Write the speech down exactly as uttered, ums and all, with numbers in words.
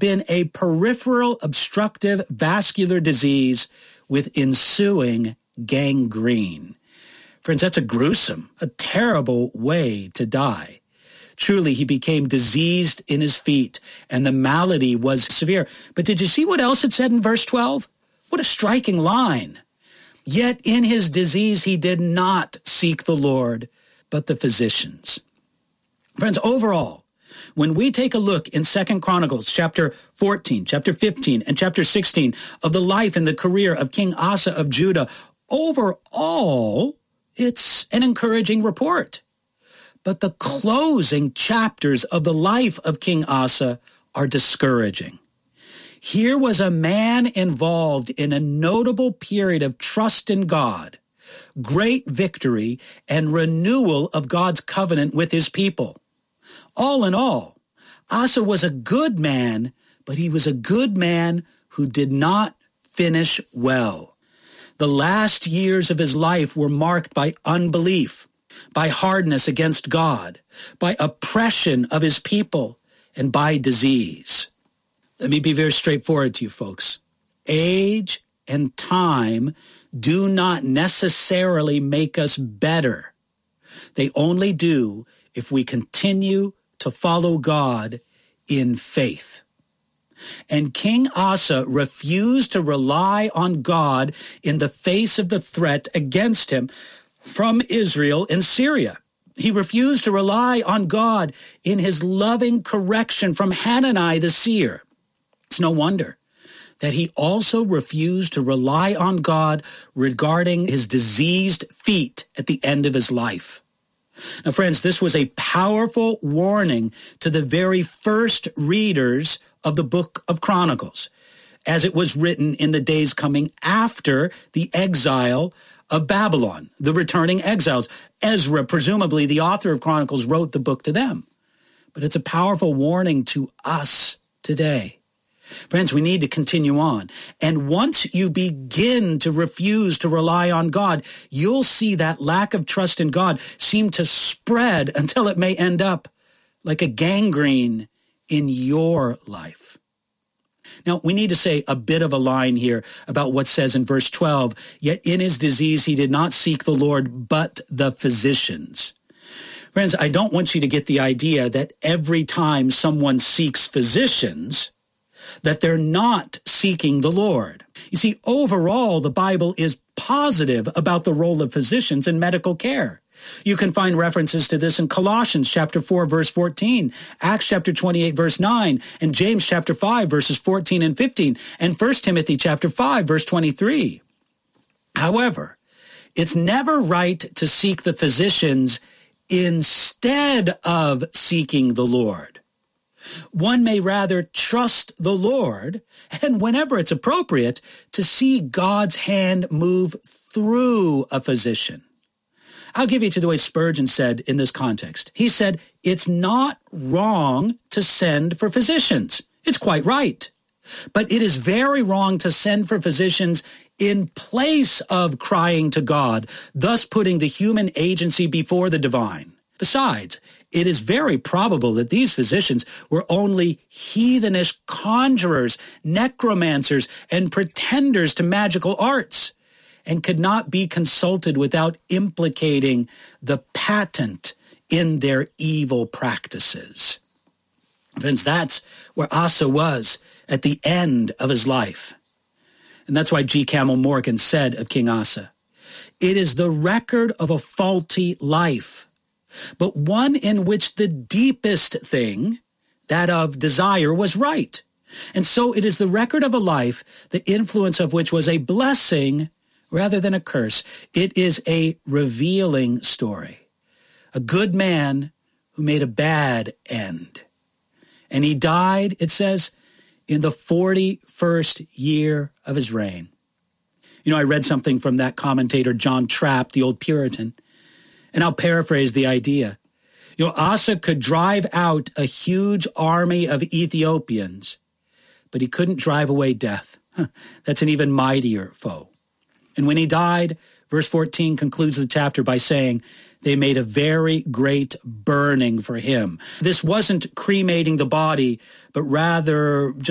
been a peripheral obstructive vascular disease with ensuing gangrene. Friends, that's a gruesome, a terrible way to die. Truly, he became diseased in his feet, and the malady was severe. But did you see what else it said in verse twelve? What a striking line. Yet in his disease he did not seek the Lord, but the physicians. Friends, overall, when we take a look in Second Chronicles chapter fourteen, chapter fifteen, and chapter sixteen of the life and the career of King Asa of Judah, overall, it's an encouraging report. But the closing chapters of the life of King Asa are discouraging. Here was a man involved in a notable period of trust in God, great victory, and renewal of God's covenant with his people. All in all, Asa was a good man, but he was a good man who did not finish well. The last years of his life were marked by unbelief, by hardness against God, by oppression of his people, and by disease. Let me be very straightforward to you folks. Age and time do not necessarily make us better. They only do if we continue to follow God in faith. And King Asa refused to rely on God in the face of the threat against him from Israel and Syria. He refused to rely on God in his loving correction from Hanani the seer. It's no wonder that he also refused to rely on God regarding his diseased feet at the end of his life. Now, friends, this was a powerful warning to the very first readers of the book of Chronicles, as it was written in the days coming after the exile of Babylon, the returning exiles. Ezra, presumably the author of Chronicles, wrote the book to them. But it's a powerful warning to us today. Friends, we need to continue on. And once you begin to refuse to rely on God, you'll see that lack of trust in God seem to spread until it may end up like a gangrene in your life. Now, we need to say a bit of a line here about what says in verse twelve, yet in his disease he did not seek the Lord, but the physicians. Friends, I don't want you to get the idea that every time someone seeks physicians, that they're not seeking the Lord. You see, overall, the Bible is positive about the role of physicians in medical care. You can find references to this in Colossians chapter four, verse fourteen, Acts chapter twenty-eight, verse nine, and James chapter five, verses fourteen and fifteen, and First Timothy chapter five, verse twenty-three. However, it's never right to seek the physicians instead of seeking the Lord. One may rather trust the Lord, and whenever it's appropriate, to see God's hand move through a physician. I'll give you to the way Spurgeon said in this context. He said, it's not wrong to send for physicians. It's quite right. But it is very wrong to send for physicians in place of crying to God, thus putting the human agency before the divine. Besides, it is very probable that these physicians were only heathenish conjurers, necromancers, and pretenders to magical arts, and could not be consulted without implicating the patent in their evil practices. Friends, that's where Asa was at the end of his life. And that's why G. Campbell Morgan said of King Asa, it is the record of a faulty life, but one in which the deepest thing, that of desire, was right. And so it is the record of a life, the influence of which was a blessing rather than a curse. It is a revealing story. A good man who made a bad end. And he died, it says, in the forty-first year of his reign. You know, I read something from that commentator, John Trapp, the old Puritan, and I'll paraphrase the idea. You know, Asa could drive out a huge army of Ethiopians, but he couldn't drive away death. That's an even mightier foe. And when he died, verse fourteen concludes the chapter by saying, they made a very great burning for him. This wasn't cremating the body, but rather just